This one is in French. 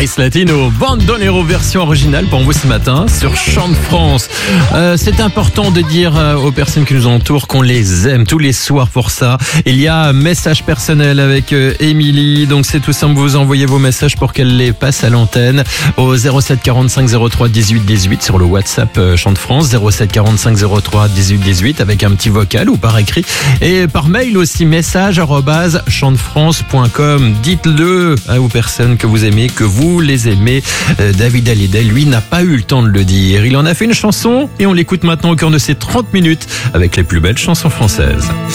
Chris Latino, Bandolero version originale pour vous ce matin sur Chant de France. C'est important de dire aux personnes qui nous entourent qu'on les aime tous les soirs pour ça. Il y a un message personnel avec Émilie, donc c'est tout simple, vous envoyez vos messages pour qu'elle les passe à l'antenne au 07 45 03 18 18 sur le WhatsApp Chant de France, 07 45 03 18 18 avec un petit vocal ou par écrit et par mail aussi, message@chantdefrance.com. Dites-le aux personnes que vous aimez, que vous les aimez. David Hallyday, lui, n'a pas eu le temps de le dire. Il en a fait une chanson et on l'écoute maintenant au cœur de ces 30 minutes avec les plus belles chansons françaises.